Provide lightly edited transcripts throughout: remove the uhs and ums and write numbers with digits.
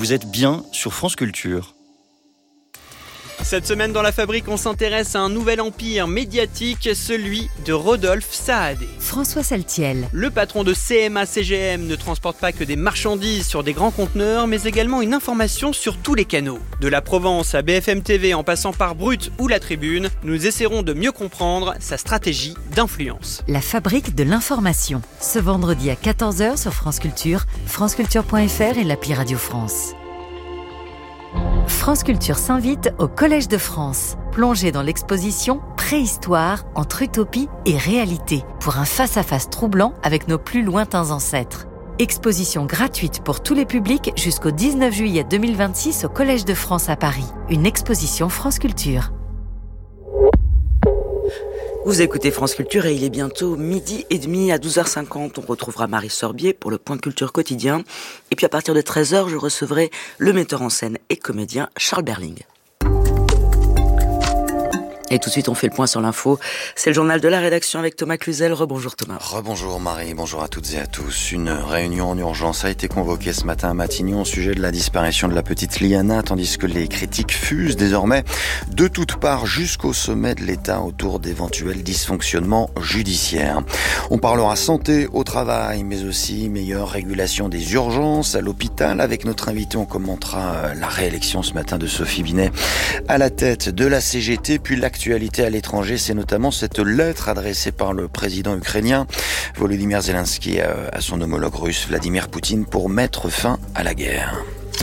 vous êtes bien sur France Culture. Cette semaine dans La Fabrique, on s'intéresse à un nouvel empire médiatique, celui de Rodolphe Saadé. François Saltiel. Le patron de CMA-CGM ne transporte pas que des marchandises sur des grands conteneurs, mais également une information sur tous les canaux. De la Provence à BFM TV en passant par Brut ou La Tribune, nous essaierons de mieux comprendre sa stratégie d'influence. La Fabrique de l'information. Ce vendredi à 14h sur France Culture, franceculture.fr et l'appli Radio France. France Culture s'invite au Collège de France. Plongez dans l'exposition Préhistoire entre utopie et réalité pour un face-à-face troublant avec nos plus lointains ancêtres. Exposition gratuite pour tous les publics jusqu'au 19 juillet 2026 au Collège de France à Paris. Une exposition France Culture. Vous écoutez France Culture et il est bientôt 12h30 à 12h50. On retrouvera Marie Sorbier pour le Point Culture quotidien. Et puis à partir de 13h, je recevrai le metteur en scène et comédien Charles Berling. Et tout de suite, on fait le point sur l'info. C'est le journal de la rédaction avec Thomas Cluzel. Rebonjour Thomas. Rebonjour Marie, bonjour à toutes et à tous. Une réunion en urgence a été convoquée ce matin à Matignon au sujet de la disparition de la petite Liana, tandis que les critiques fusent désormais de toutes parts jusqu'au sommet de l'État autour d'éventuels dysfonctionnements judiciaires. On parlera santé au travail, mais aussi meilleure régulation des urgences à l'hôpital. Avec notre invité, on commentera la réélection ce matin de Sophie Binet à la tête de la CGT, puis l'actualité à l'étranger, c'est notamment cette lettre adressée par le président ukrainien Volodymyr Zelensky à son homologue russe Vladimir Poutine pour mettre fin à la guerre.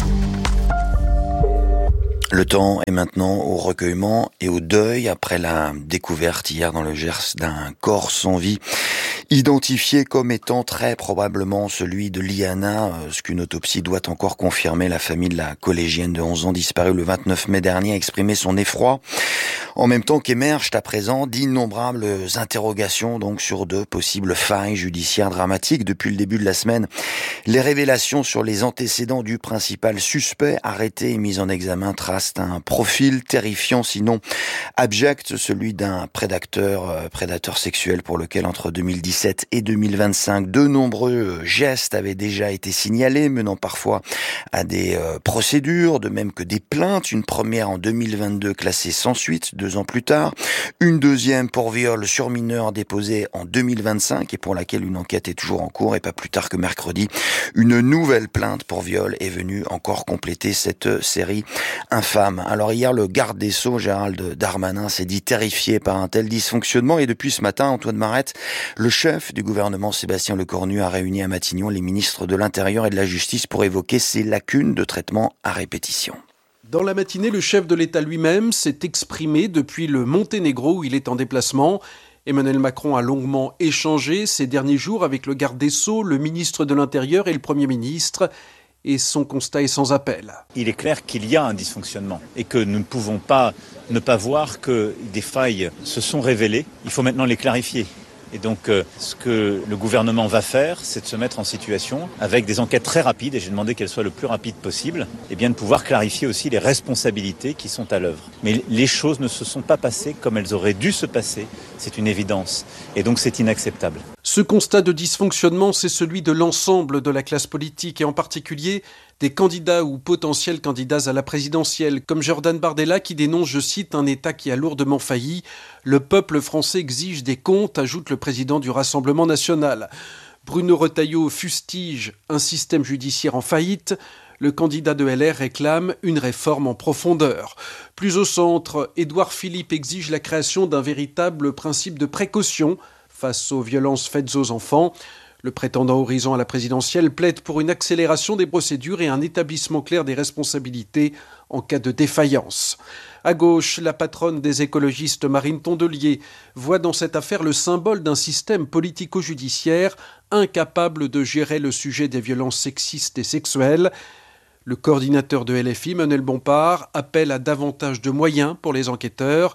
Le temps est maintenant au recueillement et au deuil après la découverte hier dans le Gers d'un corps sans vie, identifié comme étant très probablement celui de Liana, ce qu'une autopsie doit encore confirmer. La famille de la collégienne de 11 ans disparue le 29 mai dernier a exprimé son effroi, en même temps qu'émergent à présent d'innombrables interrogations donc sur de possibles failles judiciaires dramatiques. Depuis le début de la semaine, les révélations sur les antécédents du principal suspect arrêté et mis en examen tracent un profil terrifiant, sinon abject, celui d'un prédateur sexuel pour lequel entre 2017 et 2025, de nombreux gestes avaient déjà été signalés, menant parfois à des procédures, de même que des plaintes. Une première en 2022 classée sans suite, 2 ans plus tard. Une deuxième pour viol sur mineur déposée en 2025 et pour laquelle une enquête est toujours en cours. Et pas plus tard que mercredi, une nouvelle plainte pour viol est venue encore compléter cette série infâme. Alors hier, le garde des Sceaux, Gérald Darmanin, s'est dit terrifié par un tel dysfonctionnement. Et depuis ce matin, Antoine Marette, le chef du gouvernement Sébastien Lecornu, a réuni à Matignon les ministres de l'Intérieur et de la Justice pour évoquer ces lacunes de traitement à répétition. Dans la matinée, le chef de l'État lui-même s'est exprimé depuis le Monténégro où il est en déplacement. Emmanuel Macron a longuement échangé ces derniers jours avec le garde des Sceaux, le ministre de l'Intérieur et le Premier ministre. Et son constat est sans appel. Il est clair qu'il y a un dysfonctionnement et que nous ne pouvons pas ne pas voir que des failles se sont révélées. Il faut maintenant les clarifier. Et donc, ce que le gouvernement va faire, c'est de se mettre en situation, avec des enquêtes très rapides, et j'ai demandé qu'elles soient le plus rapides possible, et bien de pouvoir clarifier aussi les responsabilités qui sont à l'œuvre. Mais les choses ne se sont pas passées comme elles auraient dû se passer, c'est une évidence. Et donc, c'est inacceptable. Ce constat de dysfonctionnement, c'est celui de l'ensemble de la classe politique, et en particulier des candidats ou potentiels candidats à la présidentielle, comme Jordan Bardella qui dénonce, je cite, un État qui a lourdement failli. Le peuple français exige des comptes, ajoute le président du Rassemblement national. Bruno Retailleau fustige un système judiciaire en faillite. Le candidat de LR réclame une réforme en profondeur. Plus au centre, Édouard Philippe exige la création d'un véritable principe de précaution face aux violences faites aux enfants. Le prétendant Horizon à la présidentielle plaide pour une accélération des procédures et un établissement clair des responsabilités en cas de défaillance. À gauche, la patronne des écologistes Marine Tondelier voit dans cette affaire le symbole d'un système politico-judiciaire incapable de gérer le sujet des violences sexistes et sexuelles. Le coordinateur de LFI, Manuel Bompard, appelle à davantage de moyens pour les enquêteurs.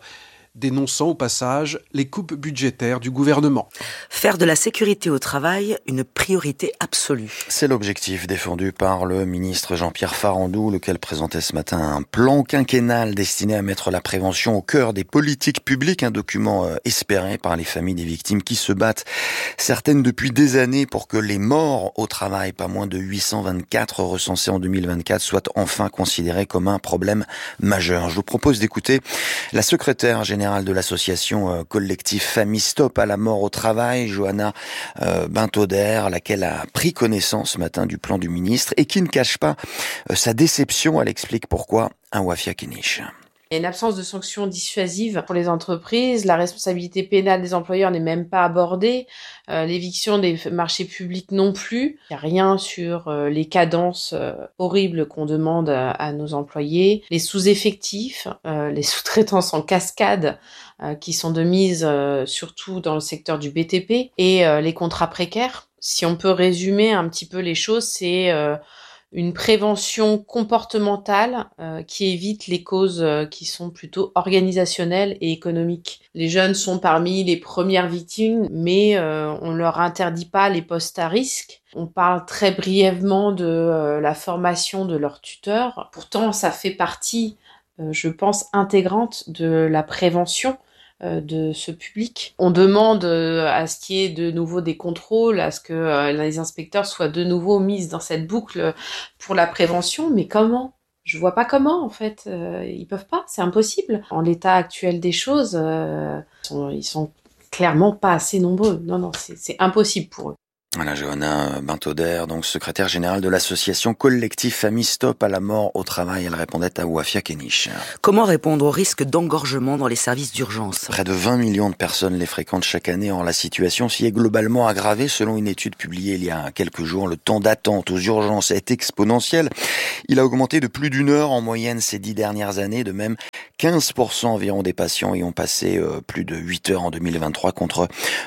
dénonçant au passage les coupes budgétaires du gouvernement. Faire de la sécurité au travail une priorité absolue. C'est l'objectif défendu par le ministre Jean-Pierre Farandou, lequel présentait ce matin un plan quinquennal destiné à mettre la prévention au cœur des politiques publiques, un document espéré par les familles des victimes qui se battent, certaines depuis des années, pour que les morts au travail, pas moins de 824 recensés en 2024, soient enfin considérés comme un problème majeur. Je vous propose d'écouter la secrétaire générale de l'association collective Famille Stop à la mort au travail, Johanna Bintauder, laquelle a pris connaissance ce matin du plan du ministre et qui ne cache pas sa déception. Elle explique pourquoi à Wafia Kenish. Il y a une absence de sanctions dissuasives pour les entreprises, la responsabilité pénale des employeurs n'est même pas abordée, l'éviction des marchés publics non plus. Il n'y a rien sur les cadences horribles qu'on demande à nos employés, les sous-effectifs, les sous-traitances en cascade qui sont de mise surtout dans le secteur du BTP et les contrats précaires. Si on peut résumer un petit peu les choses, c'est une prévention comportementale qui évite les causes qui sont plutôt organisationnelles et économiques. Les jeunes sont parmi les premières victimes, mais on leur interdit pas les postes à risque. On parle très brièvement de la formation de leurs tuteurs. Pourtant, ça fait partie, je pense, intégrante de la prévention de ce public. On demande à ce qu'il y ait de nouveau des contrôles, à ce que les inspecteurs soient de nouveau mis dans cette boucle pour la prévention, mais comment ? Je vois pas comment, en fait. Ils peuvent pas, c'est impossible. En l'état actuel des choses, ils sont clairement pas assez nombreux. Non, c'est impossible pour eux. Voilà, Johanna Bintauder, donc secrétaire générale de l'association collective Famille Stop à la mort au travail. Elle répondait à Wafia Kenish. Comment répondre au risque d'engorgement dans les services d'urgence ? Près de 20 millions de personnes les fréquentent chaque année. Or, la situation s'y est globalement aggravée. Selon une étude publiée il y a quelques jours, le temps d'attente aux urgences est exponentiel. Il a augmenté de plus d'1 heure en moyenne ces 10 dernières années. De même, 15% environ des patients y ont passé plus de 8 heures en 2023 contre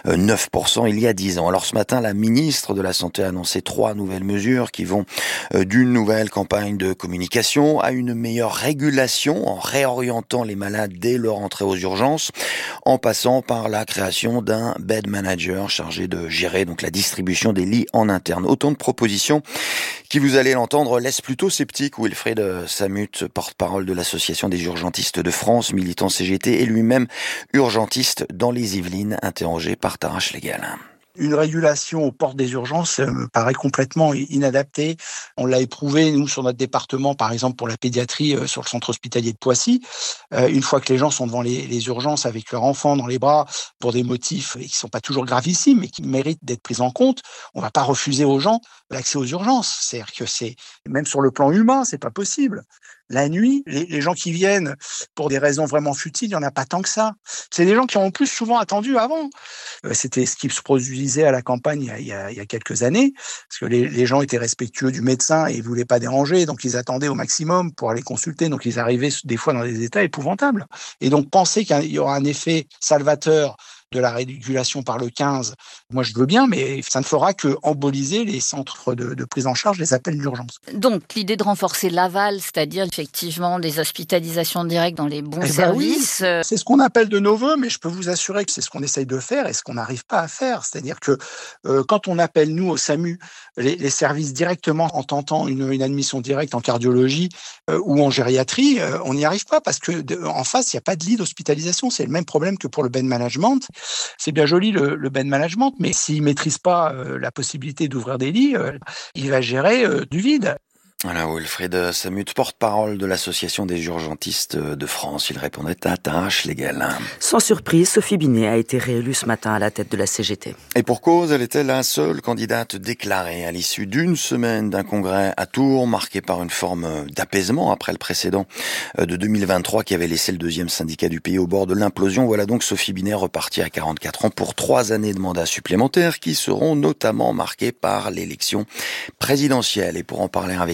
9% il y a 10 ans. Alors ce matin, la ministre de la Santé a annoncé 3 nouvelles mesures qui vont d'une nouvelle campagne de communication à une meilleure régulation en réorientant les malades dès leur entrée aux urgences, en passant par la création d'un bed manager chargé de gérer donc la distribution des lits en interne. Autant de propositions qui, vous allez l'entendre, laissent plutôt sceptique Wilfried Samut, porte-parole de l'Association des urgentistes de France, militant CGT et lui-même urgentiste dans les Yvelines, interrogé par Tarache Légal. Une régulation aux portes des urgences me paraît complètement inadaptée. On l'a éprouvé, nous, sur notre département, par exemple, pour la pédiatrie, sur le centre hospitalier de Poissy. Une fois que les gens sont devant les urgences avec leur enfant dans les bras pour des motifs qui ne sont pas toujours gravissimes, mais qui méritent d'être pris en compte, on ne va pas refuser aux gens l'accès aux urgences. C'est-à-dire que même sur le plan humain, c'est pas possible. La nuit, les gens qui viennent pour des raisons vraiment futiles, il n'y en a pas tant que ça. C'est des gens qui ont en plus souvent attendu avant. C'était ce qui se produisait à la campagne il y a quelques années, parce que les gens étaient respectueux du médecin et ne voulaient pas déranger, donc ils attendaient au maximum pour aller consulter. Donc ils arrivaient des fois dans des états épouvantables. Et donc penser qu'il y aura un effet salvateur de la régulation par le 15, moi je veux bien, mais ça ne fera que emboliser les centres de prise en charge des appels d'urgence. Donc l'idée de renforcer l'aval, c'est-à-dire effectivement des hospitalisations directes dans les bons services. Oui, c'est ce qu'on appelle de nos voeux, mais je peux vous assurer que c'est ce qu'on essaye de faire et ce qu'on n'arrive pas à faire. C'est-à-dire que quand on appelle nous au SAMU les services directement en tentant une admission directe en cardiologie ou en gériatrie, on n'y arrive pas parce que en face il n'y a pas de lit d'hospitalisation. C'est le même problème que pour le bed management. C'est bien joli le bed management, mais s'il ne maîtrise pas la possibilité d'ouvrir des lits, il va gérer du vide. Voilà, Wilfried Samut, porte-parole de l'Association des urgentistes de France. Il répondait à Tarache Légal. Sans surprise, Sophie Binet a été réélue ce matin à la tête de la CGT. Et pour cause, elle était la seule candidate déclarée à l'issue d'une semaine d'un congrès à Tours, marqué par une forme d'apaisement après le précédent de 2023 qui avait laissé le deuxième syndicat du pays au bord de l'implosion. Voilà donc Sophie Binet repartie à 44 ans pour 3 années de mandat supplémentaires qui seront notamment marquées par l'élection présidentielle. Et pour en parler avec nous,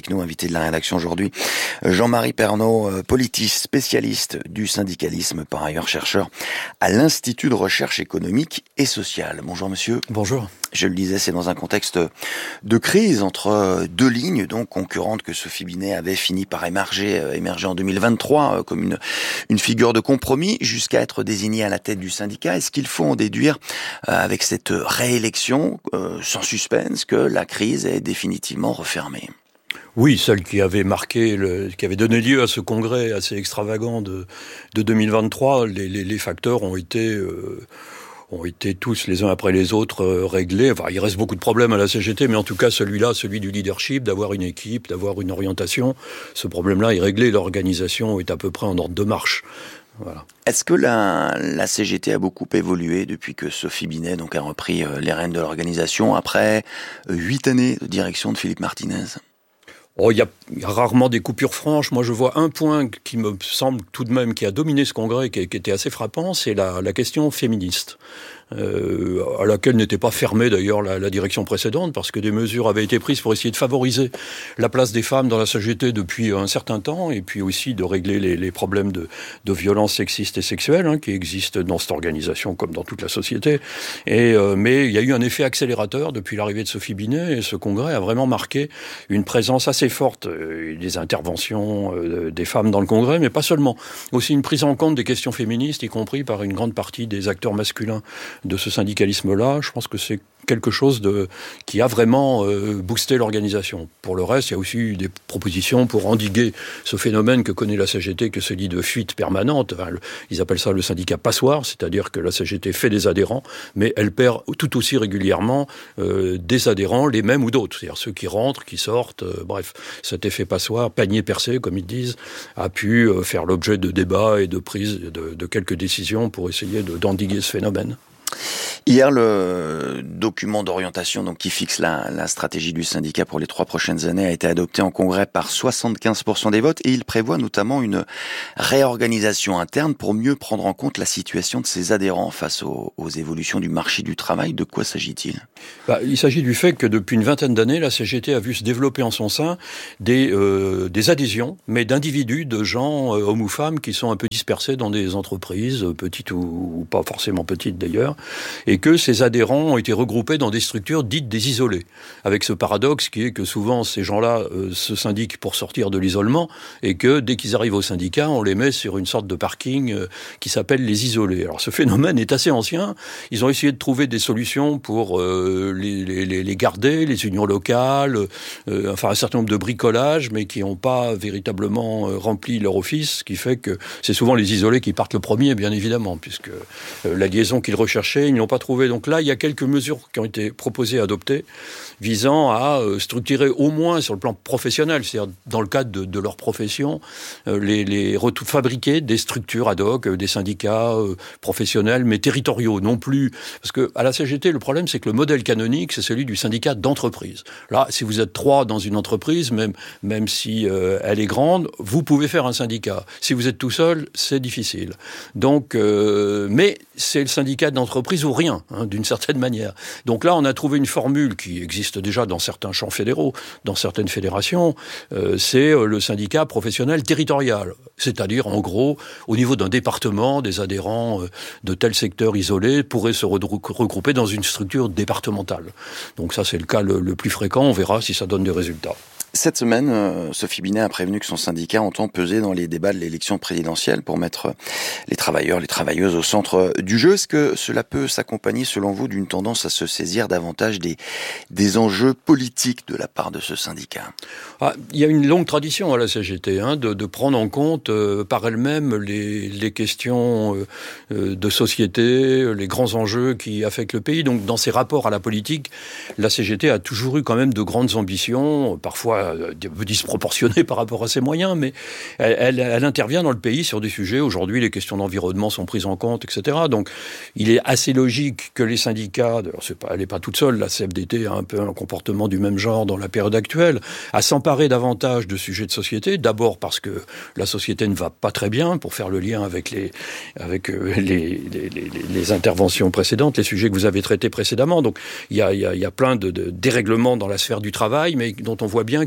avec nous, invité de la rédaction aujourd'hui. Jean-Marie Pernaut, politiste, spécialiste du syndicalisme, par ailleurs chercheur à l'Institut de recherche économique et sociale. Bonjour monsieur. Bonjour. Je le disais, c'est dans un contexte de crise entre deux lignes donc concurrentes que Sophie Binet avait fini par émerger en 2023 comme une figure de compromis jusqu'à être désignée à la tête du syndicat. Est-ce qu'il faut en déduire avec cette réélection sans suspense que la crise est définitivement refermée ? Oui, celle qui avait qui avait donné lieu à ce congrès assez extravagant de 2023, les facteurs ont été tous les uns après les autres réglés. Enfin, il reste beaucoup de problèmes à la CGT, mais en tout cas celui-là, celui du leadership, d'avoir une équipe, d'avoir une orientation, ce problème-là est réglé. L'organisation est à peu près en ordre de marche. Voilà. Est-ce que la CGT a beaucoup évolué depuis que Sophie Binet donc a repris les rênes de l'organisation après 8 années de direction de Philippe Martinez ? Oh, il y a rarement des coupures franches. Moi, je vois un point qui me semble tout de même qui a dominé ce congrès, qui était assez frappant, c'est la question féministe. À laquelle n'était pas fermée d'ailleurs la direction précédente, parce que des mesures avaient été prises pour essayer de favoriser la place des femmes dans la CGT depuis un certain temps, et puis aussi de régler les problèmes de violences sexistes et sexuelles qui existent dans cette organisation comme dans toute la société. Mais il y a eu un effet accélérateur depuis l'arrivée de Sophie Binet, et ce congrès a vraiment marqué une présence assez forte des interventions des femmes dans le congrès, mais pas seulement. Aussi une prise en compte des questions féministes, y compris par une grande partie des acteurs masculins de ce syndicalisme-là. Je pense que c'est quelque chose qui a vraiment boosté l'organisation. Pour le reste, il y a aussi eu des propositions pour endiguer ce phénomène que connaît la CGT, que celui de fuite permanente. Enfin, ils appellent ça le syndicat passoire, c'est-à-dire que la CGT fait des adhérents, mais elle perd tout aussi régulièrement des adhérents, les mêmes ou d'autres. C'est-à-dire ceux qui rentrent, qui sortent, bref. Cet effet passoire, panier percé, comme ils disent, a pu faire l'objet de débats et de prise de quelques décisions pour essayer d'endiguer ce phénomène. Hier, le document d'orientation donc qui fixe la stratégie du syndicat pour les 3 prochaines années a été adopté en congrès par 75% des votes, et il prévoit notamment une réorganisation interne pour mieux prendre en compte la situation de ses adhérents face aux évolutions du marché du travail. De quoi s'agit-il ? Il s'agit du fait que depuis une vingtaine d'années, la CGT a vu se développer en son sein des adhésions, mais d'individus, de gens, hommes ou femmes, qui sont un peu dispersés dans des entreprises, petites ou pas forcément petites d'ailleurs, et que ces adhérents ont été regroupés dans des structures dites des isolés, avec ce paradoxe qui est que souvent ces gens-là se syndiquent pour sortir de l'isolement, et que dès qu'ils arrivent au syndicat, on les met sur une sorte de parking qui s'appelle les isolés. Alors ce phénomène est assez ancien, ils ont essayé de trouver des solutions pour les garder, les unions locales, enfin un certain nombre de bricolages, mais qui n'ont pas véritablement rempli leur office, ce qui fait que c'est souvent les isolés qui partent le premier, bien évidemment, puisque la liaison qu'ils recherchaient, ils n'ont pas trouvé. Donc là, il y a quelques mesures qui ont été proposées, adoptées, visant à structurer au moins sur le plan professionnel, c'est-à-dire dans le cadre de leur profession, fabriquer des structures ad hoc, des syndicats professionnels, mais territoriaux, non plus. Parce que à la CGT, le problème, c'est que le modèle canonique, c'est celui du syndicat d'entreprise. Là, si vous êtes 3 dans une entreprise, même si elle est grande, vous pouvez faire un syndicat. Si vous êtes tout seul, c'est difficile. Donc, mais c'est le syndicat d'entreprise ou rien, d'une certaine manière. Donc là, on a trouvé une formule qui existe déjà dans certains champs fédéraux, dans certaines fédérations, c'est le syndicat professionnel territorial. C'est-à-dire, en gros, au niveau d'un département, des adhérents de tel secteur isolé pourraient se regrouper dans une structure départementale. Donc ça, c'est le cas le plus fréquent. On verra si ça donne des résultats. Cette semaine, Sophie Binet a prévenu que son syndicat entend peser dans les débats de l'élection présidentielle pour mettre les travailleurs, les travailleuses au centre du jeu. Est-ce que cela peut s'accompagner, selon vous, d'une tendance à se saisir davantage des enjeux politiques de la part de ce syndicat ? Il y a une longue tradition à la CGT de prendre en compte par elle-même les questions de société, les grands enjeux qui affectent le pays. Donc dans ses rapports à la politique, la CGT a toujours eu quand même de grandes ambitions, parfois un peu disproportionnées par rapport à ses moyens, mais elle intervient dans le pays sur des sujets. Aujourd'hui, les questions d'environnement sont prises en compte, etc. Donc il est assez logique que les syndicats, elle n'est pas toute seule, la CFDT a un peu un comportement du même genre dans la période actuelle, à s'emparer davantage de sujets de société, d'abord parce que la société ne va pas très bien, pour faire le lien avec les interventions précédentes, les sujets que vous avez traités précédemment. Donc il y a plein de dérèglements dans la sphère du travail, mais dont on voit bien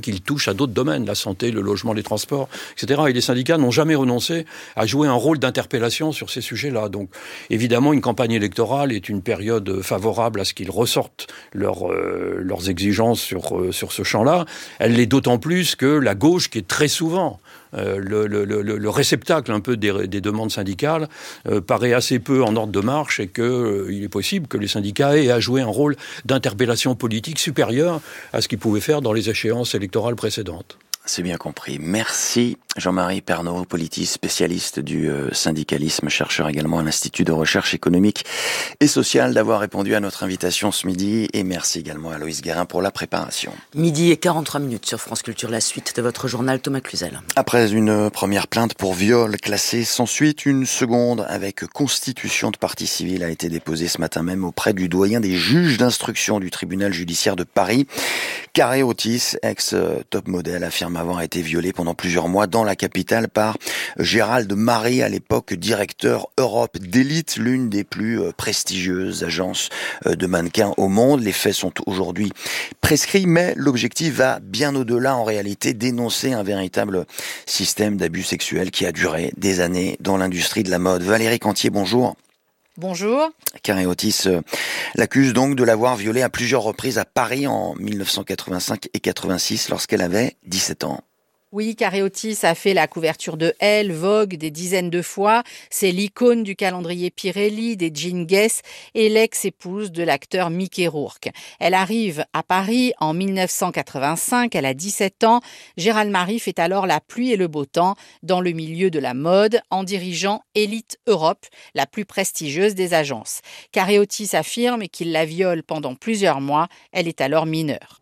qu'il touche à d'autres domaines, la santé, le logement, les transports, etc. Et les syndicats n'ont jamais renoncé à jouer un rôle d'interpellation sur ces sujets-là. Donc, évidemment, une campagne électorale est une période favorable à ce qu'ils ressortent leurs exigences sur ce champ-là. Elle l'est d'autant plus que la gauche, qui est très souvent le réceptacle un peu des demandes syndicales, paraît assez peu en ordre de marche, et qu'il est possible que les syndicats aient à jouer un rôle d'interpellation politique supérieur à ce qu'ils pouvaient faire dans les échéances électorales précédentes. C'est bien compris. Merci Jean-Marie Pernaut, politiste, spécialiste du syndicalisme, chercheur également à l'Institut de recherche économique et sociale, d'avoir répondu à notre invitation ce midi. Et merci également à Loïs Guérin pour la préparation. Midi et 43 minutes sur France Culture, la suite de votre journal Thomas Cluzel. Après une première plainte pour viol classée sans suite, une seconde avec constitution de partie civile a été déposée ce matin même auprès du doyen des juges d'instruction du tribunal judiciaire de Paris. Carré Otis, ex-top modèle, affirme avoir été violé pendant plusieurs mois dans la capitale par Gérald Marie, à l'époque directeur Europe d'Élite, l'une des plus prestigieuses agences de mannequins au monde. Les faits sont aujourd'hui prescrits, mais l'objectif va bien au-delà, en réalité, dénoncer un véritable système d'abus sexuels qui a duré des années dans l'industrie de la mode. Valérie Cantier, bonjour. Bonjour. Carré Otis l'accuse donc de l'avoir violée à plusieurs reprises à Paris en 1985 et 86 lorsqu'elle avait 17 ans. Oui, Carré Otis a fait la couverture de Elle, Vogue des dizaines de fois. C'est l'icône du calendrier Pirelli, des jeans Guess et l'ex-épouse de l'acteur Mickey Rourke. Elle arrive à Paris en 1985, elle a 17 ans. Gérald Marie fait alors la pluie et le beau temps dans le milieu de la mode en dirigeant Elite Europe, la plus prestigieuse des agences. Carré Otis affirme qu'il la viole pendant plusieurs mois. Elle est alors mineure.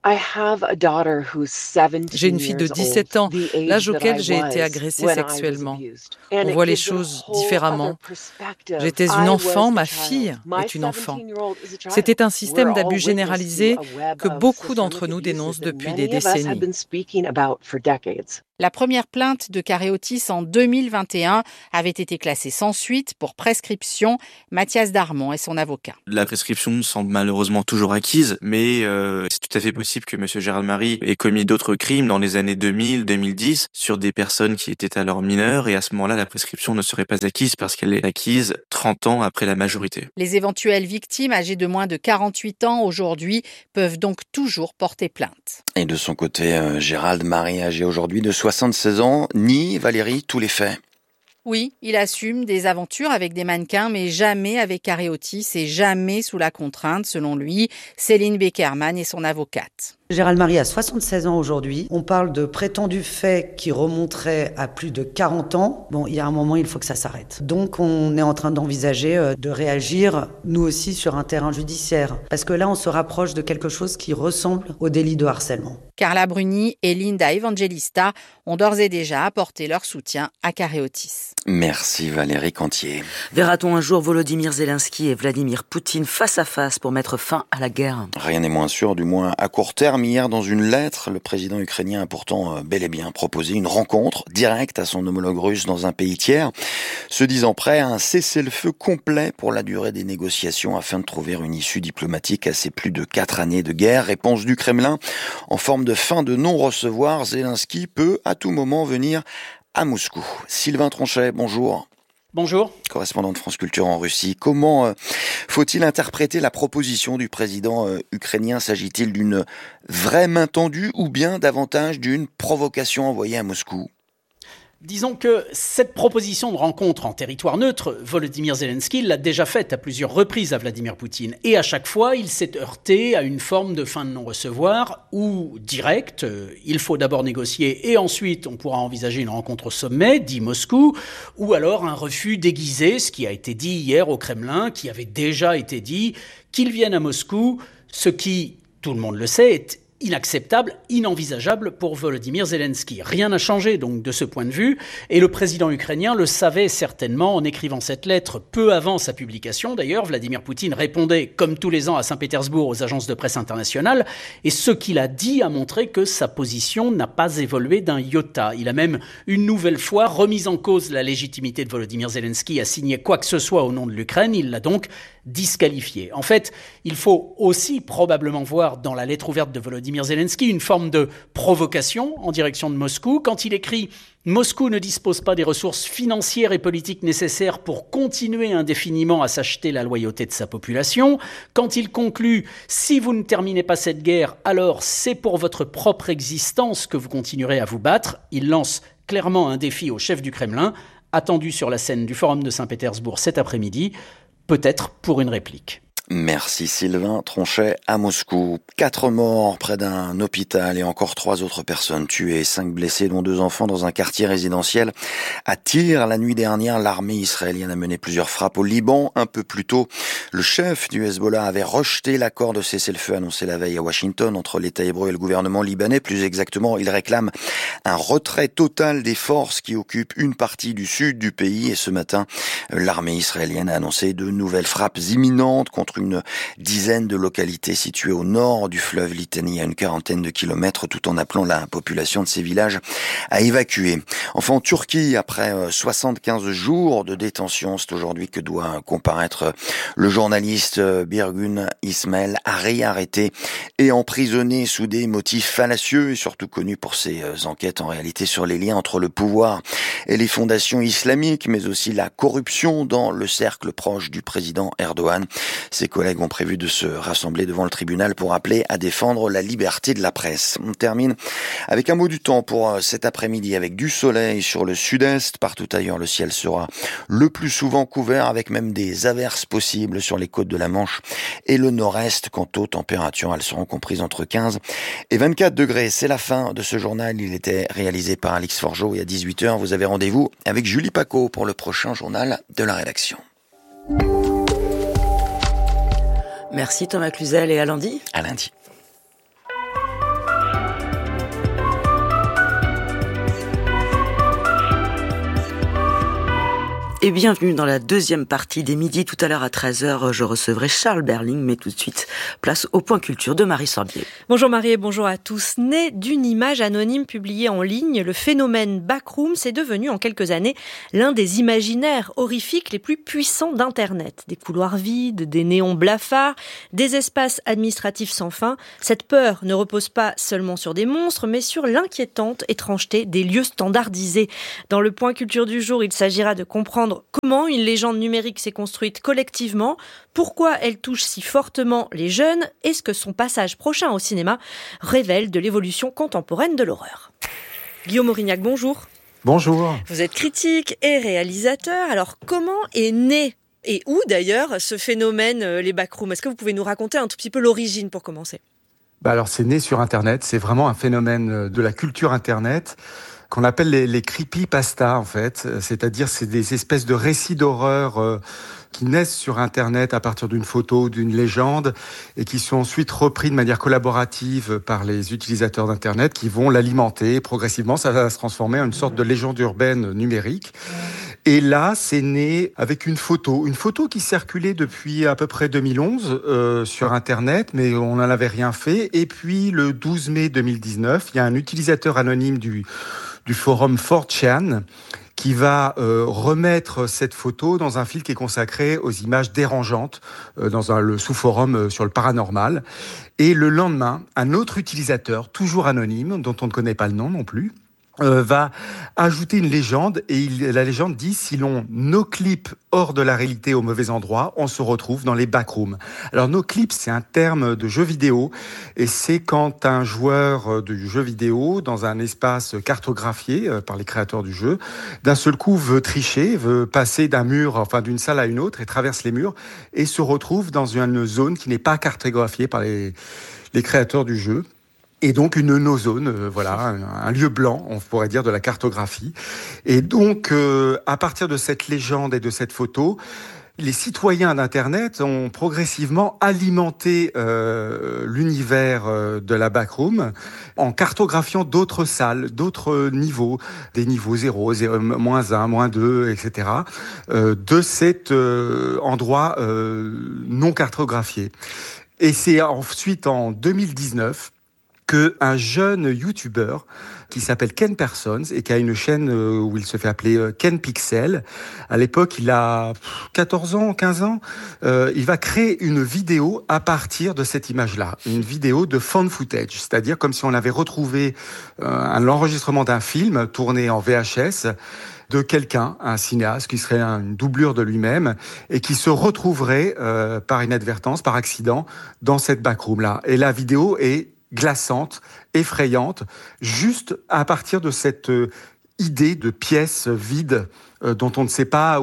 J'ai une fille de 17 ans. L'âge auquel j'ai été agressée sexuellement. On voit les choses différemment. J'étais une enfant, ma fille est une enfant. C'était un système d'abus généralisé que beaucoup d'entre nous dénoncent depuis des décennies. La première plainte de Carré Otis en 2021 avait été classée sans suite pour prescription. Mathias Darmon est son avocat. La prescription semble malheureusement toujours acquise, mais c'est tout à fait possible que M. Gérald Marie ait commis d'autres crimes dans les années 2000-2010 sur des personnes qui étaient alors mineures, et à ce moment-là, la prescription ne serait pas acquise parce qu'elle est acquise 30 ans après la majorité. Les éventuelles victimes âgées de moins de 48 ans aujourd'hui peuvent donc toujours porter plainte. Et de son côté, Gérald Marie, âgé aujourd'hui de 76 ans, nie, Valérie, tous les faits. Oui, il assume des aventures avec des mannequins, mais jamais avec Carré Otis et jamais sous la contrainte, selon lui. Céline Beckerman est son avocate. Gérald Marie a 76 ans aujourd'hui. On parle de prétendus faits qui remonteraient à plus de 40 ans. Bon, il y a un moment, il faut que ça s'arrête. Donc, on est en train d'envisager de réagir, nous aussi, sur un terrain judiciaire. Parce que là, on se rapproche de quelque chose qui ressemble au délit de harcèlement. Carla Bruni et Linda Evangelista ont d'ores et déjà apporté leur soutien à Carré Otis. Merci Valérie Cantier. Verra-t-on un jour Volodymyr Zelensky et Vladimir Poutine face à face pour mettre fin à la guerre ? Rien n'est moins sûr, du moins à court terme. Hier, dans une lettre, le président ukrainien a pourtant bel et bien proposé une rencontre directe à son homologue russe dans un pays tiers, se disant prêt à un cessez-le-feu complet pour la durée des négociations afin de trouver une issue diplomatique à ces plus de 4 années de guerre. Réponse du Kremlin en forme de fin de non-recevoir. Zelensky peut à tout moment venir à Moscou. Sylvain Tronchet, bonjour. Bonjour. Correspondant de France Culture en Russie. Comment faut-il interpréter la proposition du président ukrainien ? S'agit-il d'une vraie main tendue ou bien davantage d'une provocation envoyée à Moscou ? Disons que cette proposition de rencontre en territoire neutre, Volodymyr Zelensky l'a déjà faite à plusieurs reprises à Vladimir Poutine. Et à chaque fois, il s'est heurté à une forme de fin de non-recevoir ou direct. Il faut d'abord négocier et ensuite on pourra envisager une rencontre au sommet, dit Moscou, ou alors un refus déguisé, ce qui a été dit hier au Kremlin, qui avait déjà été dit, qu'il vienne à Moscou, ce qui, tout le monde le sait, est inacceptable, inenvisageable pour Volodymyr Zelensky. Rien n'a changé donc de ce point de vue, et le président ukrainien le savait certainement en écrivant cette lettre peu avant sa publication. D'ailleurs, Vladimir Poutine répondait, comme tous les ans à Saint-Pétersbourg, aux agences de presse internationales, et ce qu'il a dit a montré que sa position n'a pas évolué d'un iota. Il a même une nouvelle fois remis en cause la légitimité de Volodymyr Zelensky à signer quoi que ce soit au nom de l'Ukraine. Il l'a donc disqualifié. En fait, il faut aussi probablement voir dans la lettre ouverte de Volodymyr Zelensky une forme de provocation en direction de Moscou. Quand il écrit « Moscou ne dispose pas des ressources financières et politiques nécessaires pour continuer indéfiniment à s'acheter la loyauté de sa population », quand il conclut « Si vous ne terminez pas cette guerre, alors c'est pour votre propre existence que vous continuerez à vous battre », il lance clairement un défi au chef du Kremlin, attendu sur la scène du Forum de Saint-Pétersbourg cet après-midi, peut-être pour une réplique. Merci Sylvain Tronchet à Moscou. 4 morts près d'un hôpital et encore 3 autres personnes tuées, 5 blessés dont 2 enfants dans un quartier résidentiel à Tyr. La nuit dernière, l'armée israélienne a mené plusieurs frappes au Liban. Un peu plus tôt, le chef du Hezbollah avait rejeté l'accord de cessez-le-feu annoncé la veille à Washington entre l'État hébreu et le gouvernement libanais. Plus exactement, il réclame un retrait total des forces qui occupent une partie du sud du pays. Et ce matin, l'armée israélienne a annoncé de nouvelles frappes imminentes contre une dizaine de localités situées au nord du fleuve Litanie à une 40aine de kilomètres, tout en appelant la population de ces villages à évacuer. Enfin, en Turquie, après 75 jours de détention, c'est aujourd'hui que doit comparaître le journaliste Birgun Ismail, arrêté et emprisonné sous des motifs fallacieux et surtout connu pour ses enquêtes en réalité sur les liens entre le pouvoir et les fondations islamiques, mais aussi la corruption dans le cercle proche du président Erdogan. Ses collègues ont prévu de se rassembler devant le tribunal pour appeler à défendre la liberté de la presse. On termine avec un mot du temps pour cet après-midi avec du soleil sur le sud-est. Partout ailleurs, le ciel sera le plus souvent couvert avec même des averses possibles sur les côtes de la Manche et le nord-est. Quant aux températures, elles seront comprises entre 15 et 24 degrés. C'est la fin de ce journal. Il était réalisé par Alix Forgeot et à 18h, vous avez rendez-vous avec Julie Paco pour le prochain journal de la rédaction. Merci Thomas Cluzel et à lundi. À lundi. Et bienvenue dans la deuxième partie des midis. Tout à l'heure à 13h, je recevrai Charles Berling, mais tout de suite, place au point culture de Marie Sorbier. Bonjour Marie et bonjour à tous. Né d'une image anonyme publiée en ligne, le phénomène Backrooms est devenu en quelques années l'un des imaginaires horrifiques les plus puissants d'Internet. Des couloirs vides, des néons blafards, des espaces administratifs sans fin. Cette peur ne repose pas seulement sur des monstres, mais sur l'inquiétante étrangeté des lieux standardisés. Dans le point culture du jour, il s'agira de comprendre comment une légende numérique s'est construite collectivement, pourquoi elle touche si fortement les jeunes et ce que son passage prochain au cinéma révèle de l'évolution contemporaine de l'horreur. Guillaume Aurignac, bonjour. Bonjour. Vous êtes critique et réalisateur. Alors, comment est né et où d'ailleurs ce phénomène, les backrooms ? Est-ce que vous pouvez nous raconter un tout petit peu l'origine pour commencer ? Alors, c'est né sur Internet. C'est vraiment un phénomène de la culture Internet qu'on appelle les creepypasta, en fait. C'est-à-dire, c'est des espèces de récits d'horreur qui naissent sur Internet à partir d'une photo, d'une légende, et qui sont ensuite repris de manière collaborative par les utilisateurs d'Internet qui vont l'alimenter progressivement. Ça va se transformer en une sorte de légende urbaine numérique. Et là, c'est né avec une photo qui circulait depuis à peu près 2011 sur Internet, mais on n'en avait rien fait. Et puis, le 12 mai 2019, il y a un utilisateur anonyme du forum 4chan qui va remettre cette photo dans un fil qui est consacré aux images dérangeantes dans le sous-forum sur le paranormal. Et le lendemain, un autre utilisateur, toujours anonyme, dont on ne connaît pas le nom non plus, va ajouter une légende, et la légende dit: si l'on no-clip hors de la réalité au mauvais endroit, on se retrouve dans les backrooms. Alors no-clip, c'est un terme de jeu vidéo, et c'est quand un joueur du jeu vidéo, dans un espace cartographié par les créateurs du jeu, d'un seul coup veut tricher, veut passer d'une salle à une autre, et traverse les murs, et se retrouve dans une zone qui n'est pas cartographiée par les créateurs du jeu. Et donc une no-zone, un lieu blanc, on pourrait dire, de la cartographie. Et donc, à partir de cette légende et de cette photo, les citoyens d'Internet ont progressivement alimenté l'univers de la backroom en cartographiant d'autres salles, d'autres niveaux, des niveaux 0, moins 1, moins 2, etc., de cet endroit non cartographié. Et c'est ensuite en 2019 qu'un jeune YouTuber qui s'appelle Ken Parsons et qui a une chaîne où il se fait appeler Ken Pixel. À l'époque, il a 14 ans, 15 ans. Il va créer une vidéo à partir de cette image-là, une vidéo de found footage, c'est-à-dire comme si on avait retrouvé l'enregistrement d'un film tourné en VHS de quelqu'un, un cinéaste qui serait une doublure de lui-même et qui se retrouverait par inadvertance, par accident, dans cette backroom-là. Et la vidéo est glaçante, effrayante, juste à partir de cette idée de pièce vide dont on ne sait pas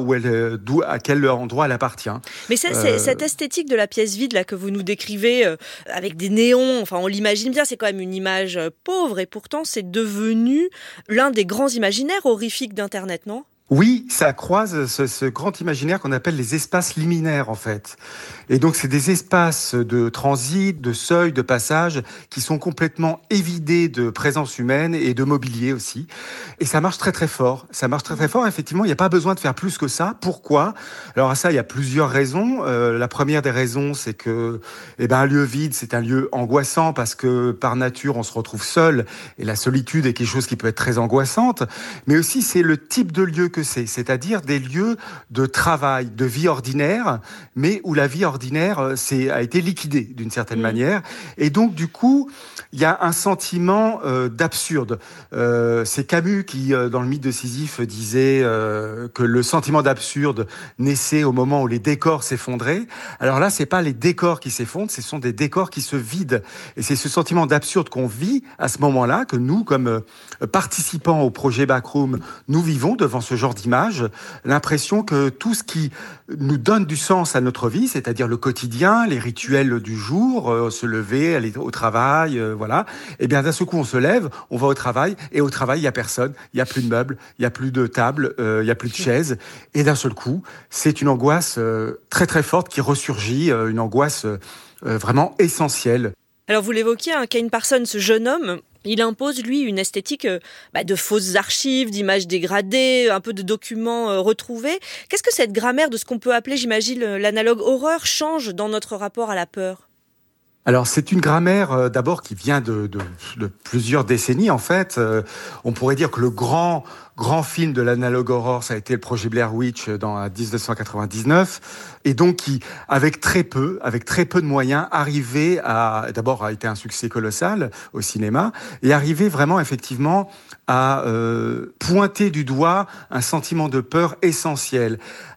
à quel endroit elle appartient. Mais c'est cette esthétique de la pièce vide là que vous nous décrivez avec des néons, enfin on l'imagine bien, c'est quand même une image pauvre et pourtant c'est devenu l'un des grands imaginaires horrifiques d'Internet, non ? Oui, ça croise ce grand imaginaire qu'on appelle les espaces liminaires, en fait. Et donc, c'est des espaces de transit, de seuil, de passage, qui sont complètement évidés de présence humaine et de mobilier aussi. Et ça marche très, très fort. Ça marche très, très fort. Effectivement, il n'y a pas besoin de faire plus que ça. Pourquoi ? Alors, à ça, il y a plusieurs raisons. La première des raisons, c'est que, un lieu vide, c'est un lieu angoissant parce que, par nature, on se retrouve seul. Et la solitude est quelque chose qui peut être très angoissante. Mais aussi, c'est le type de lieu que c'est-à-dire des lieux de travail, de vie ordinaire, mais où la vie ordinaire a été liquidée d'une certaine manière. Et donc, du coup, il y a un sentiment d'absurde. C'est Camus qui, dans le mythe de Sisyphe, disait que le sentiment d'absurde naissait au moment où les décors s'effondraient. Alors là, c'est pas les décors qui s'effondrent, ce sont des décors qui se vident. Et c'est ce sentiment d'absurde qu'on vit à ce moment-là, que nous, comme participants au projet Backroom, nous vivons devant ce genre d'image, l'impression que tout ce qui nous donne du sens à notre vie, c'est-à-dire le quotidien, les rituels du jour, se lever, aller au travail, voilà, et bien d'un seul coup on se lève, on va au travail, et au travail il y a personne, il y a plus de meubles, il y a plus de table, il y a plus de chaises, et d'un seul coup c'est une angoisse très très forte qui ressurgit, une angoisse vraiment essentielle. Alors vous l'évoquiez, Ken Parsons, ce jeune homme, il impose, lui, une esthétique de fausses archives, d'images dégradées, un peu de documents retrouvés. Qu'est-ce que cette grammaire de ce qu'on peut appeler, j'imagine, l'analogue horreur change dans notre rapport à la peur ? Alors, c'est une grammaire d'abord qui vient de plusieurs décennies, en fait. On pourrait dire que le grand film de l'analogue horror, ça a été le projet Blair Witch en 1999. Et donc, qui, avec très peu de moyens, d'abord a été un succès colossal au cinéma, et arrivait vraiment, effectivement, à pointer du doigt un sentiment de peur essentiel.